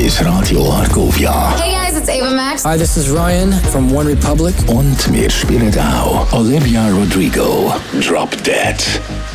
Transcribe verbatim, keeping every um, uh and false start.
ist Radio Argovia. Hey guys, it's Ava Max. Hi, this is Ryan from One Republic. Und wir spielen auch Olivia Rodrigo, Drop Dead.